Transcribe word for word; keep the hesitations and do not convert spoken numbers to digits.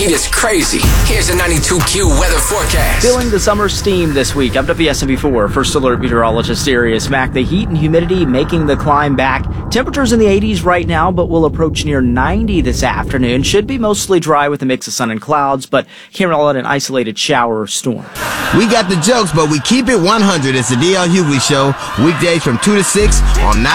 It is crazy. Here's a ninety-two Q weather forecast. Feeling the summer steam this week. I'm W S M V four First Alert Meteorologist Sirius Mac. The heat and humidity making the climb back. Temperatures in the eighties right now, but will approach near ninety this afternoon. Should be mostly dry with a mix of sun and clouds, but can't rule out an isolated shower or storm. We got the jokes, but we keep it one hundred. It's the D L Hughley Show, weekdays from two to six on